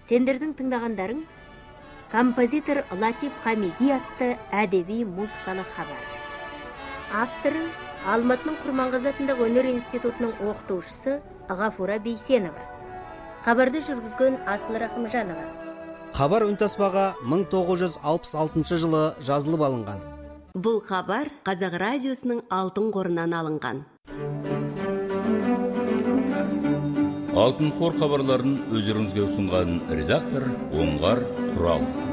Сендердің тыңдағандарың композитор Латиф Хамиди атты әдеби музыкалық хабар. Авторы Алматының Құрманғазы атындағы өнер институтының оқытушысы Ғафура Бейсенова. Хабарды жүргізген Асыл Рахымжанова. Хабар үнтаспаға 1966 жылы жазылып алынған. Бұл хабар Қазақ радиосының алтын қорынан алынған. Алтын қор хабарларын өздеріңізге ұсынған редактор Оңғар Құрал.